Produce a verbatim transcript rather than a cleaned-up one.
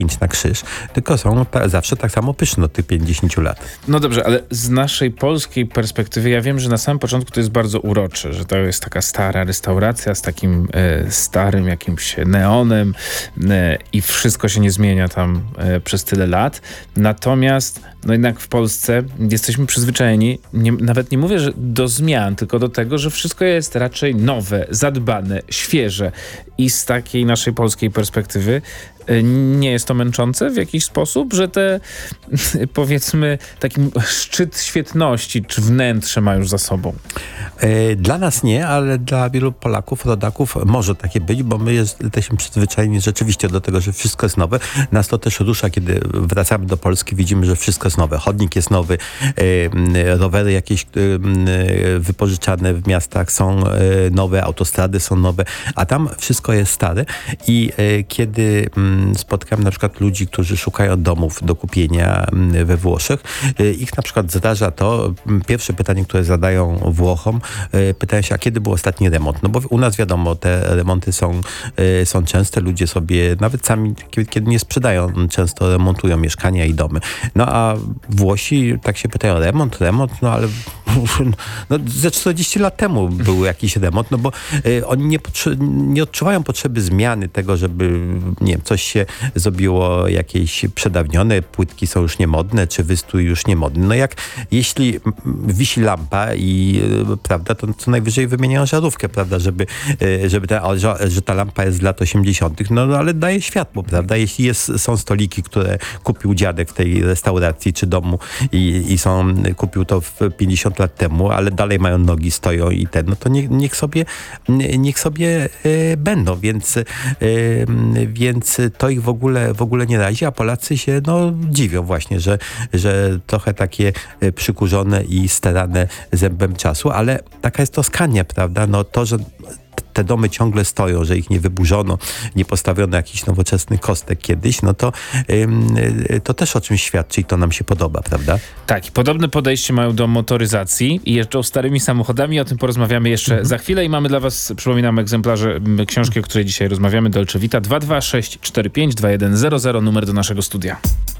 pięć na krzyż, tylko są ta, zawsze tak samo pyszne od tych pięćdziesięciu lat. No dobrze, ale z naszej polskiej perspektywy ja wiem, że na samym początku to jest bardzo urocze, że to jest taka stara restauracja z takim e, starym jakimś neonem e, i wszystko się nie zmienia tam e, przez tyle lat. Natomiast no jednak w Polsce jesteśmy przyzwyczajeni, nie, nawet nie mówię, że do zmian, tylko do tego, że wszystko jest raczej nowe, zadbane, świeże i z takiej naszej polskiej perspektywy nie jest to męczące w jakiś sposób, że te powiedzmy taki szczyt świetności czy wnętrze ma już za sobą? Dla nas nie, ale dla wielu Polaków, rodaków może takie być, bo my jesteśmy przyzwyczajeni rzeczywiście do tego, że wszystko jest nowe. Nas to też rusza, kiedy wracamy do Polski, widzimy, że wszystko jest nowe. Chodnik jest nowy, rowery jakieś wypożyczane w miastach są nowe, autostrady są nowe, a tam wszystko jest stare i kiedy spotkałem na przykład ludzi, którzy szukają domów do kupienia we Włoszech. Ich na przykład zdarza to, pierwsze pytanie, które zadają Włochom, pytają się, a kiedy był ostatni remont? No bo u nas wiadomo, te remonty są, są częste, ludzie sobie nawet sami, kiedy nie sprzedają, często remontują mieszkania i domy. No a Włosi tak się pytają, remont, remont, no ale no, ze czterdzieści lat temu był jakiś remont, no bo oni nie, nie odczuwają potrzeby zmiany tego, żeby nie wiem, coś się zrobiło jakieś przedawnione, płytki są już niemodne, czy wystrój już niemodny. No jak jeśli wisi lampa i prawda, to co najwyżej wymieniają żarówkę, prawda, żeby, żeby ta, że ta lampa jest z lat osiemdziesiątych, no ale daje światło, prawda. Jeśli jest, są stoliki, które kupił dziadek w tej restauracji czy domu i, i są, kupił to w pięćdziesiąt lat temu, ale dalej mają nogi, stoją i ten, no to niech, niech sobie niech sobie e, będą, więc, e, więc to ich w ogóle, w ogóle nie razi, a Polacy się no, dziwią właśnie, że, że trochę takie przykurzone i starane zębem czasu, ale taka jest Toskania, prawda? No to, że te domy ciągle stoją, że ich nie wyburzono, nie postawiono jakichś nowoczesnych kostek kiedyś, no to, ym, to też o czymś świadczy i to nam się podoba, prawda? Tak, i podobne podejście mają do motoryzacji i jeżdżą starymi samochodami. O tym porozmawiamy jeszcze mhm. za chwilę i mamy dla was, przypominam, egzemplarze książki, o której dzisiaj rozmawiamy, Dolce Vita. dwa dwa sześć cztery pięć dwa jeden zero zero, numer do naszego studia.